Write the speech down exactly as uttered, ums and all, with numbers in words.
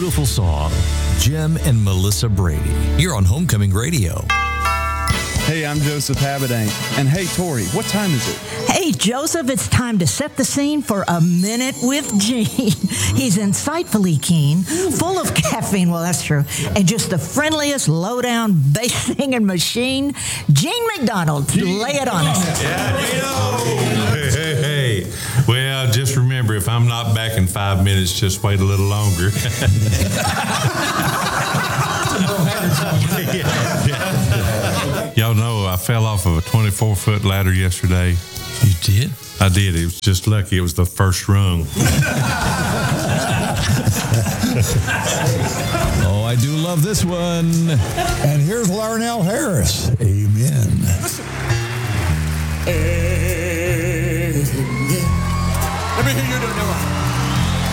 beautiful song, Jim and Melissa Brady. You're on Homecoming Radio. Hey, I'm Joseph Habedank. And hey, Tori, what time is it? Hey, Joseph, it's time to set the scene for A Minute with Gene. He's insightfully keen, full of caffeine, well, that's true, and just the friendliest, low-down, bass-singing machine. Gene McDonald, Gene. Lay it on us. Yeah, Gino. Hey, hey, hey. Well, just remember, if I'm not back in five minutes, just wait a little longer. yeah, yeah. Y'all know I fell off of a twenty-four foot ladder yesterday. You did? I did. It was just lucky. It was the first rung. Oh, I do love this one. And here's Larnell Harris.